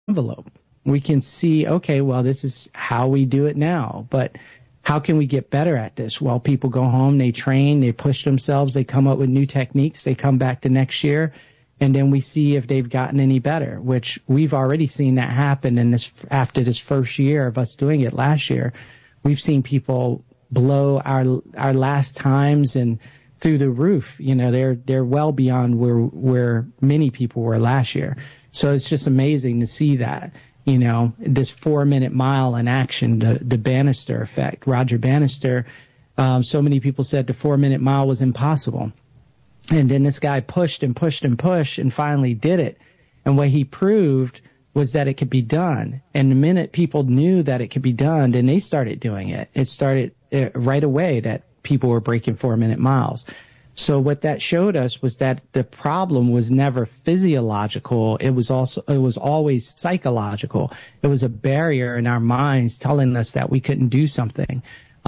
envelope. We can see, okay, well, this is how we do it now, but how can we get better at this? Well, people go home, they train, they push themselves, they come up with new techniques, they come back to next year, and then we see if they've gotten any better, which we've already seen that happen after this first year of us doing it last year. We've seen people blow our last times and through the roof. You know, they're well beyond where many people were last year. So it's just amazing to see that. You know, this 4-minute mile in action, the Bannister effect. Roger Bannister, so many people said the 4-minute mile was impossible. And then this guy pushed and pushed and pushed and finally did it. And what he proved was that it could be done. And the minute people knew that it could be done, then they started doing it. It started right away that people were breaking 4-minute miles. So what that showed us was that the problem was never physiological. It was always psychological. It was a barrier in our minds telling us that we couldn't do something.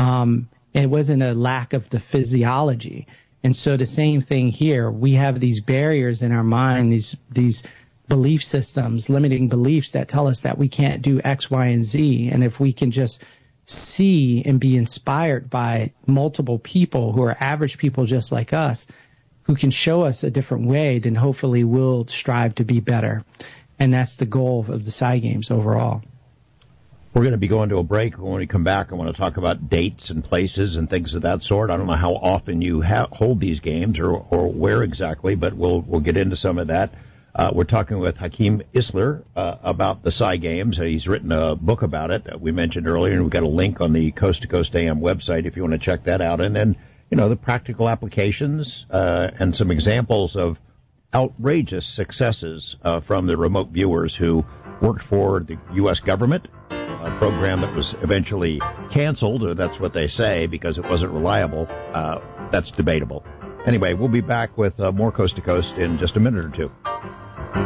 It wasn't a lack of the physiology. And so the same thing here. We have these barriers in our mind, these belief systems, limiting beliefs that tell us that we can't do X, Y, and Z. And if we can just see and be inspired by multiple people who are average people just like us, who can show us a different way, then hopefully we'll strive to be better. And that's the goal of the Psy Games overall. We're going to be going to a break. When we come back, I want to talk about dates and places and things of that sort. I don't know how often you hold these games or where exactly, but we'll get into some of that. We're talking with Hakeem Isler about the Psy Games. He's written a book about it that we mentioned earlier, and we've got a link on the Coast to Coast AM website if you want to check that out. And then, you know, the practical applications and some examples of outrageous successes from the remote viewers who worked for the U.S. government, a program that was eventually canceled, or that's what they say, because it wasn't reliable. That's debatable. Anyway, we'll be back with more Coast to Coast in just a minute or two.